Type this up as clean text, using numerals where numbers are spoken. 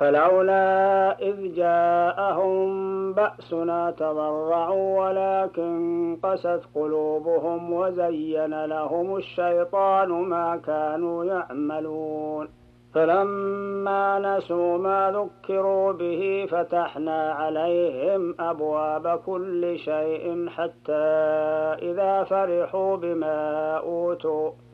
فلولا إذ جاءهم بأسنا تضرعوا ولكن قست قلوبهم وزين لهم الشيطان ما كانوا يعملون فلما نسوا ما ذكروا به فتحنا عليهم أبواب كل شيء حتى إذا فرحوا بما أوتوا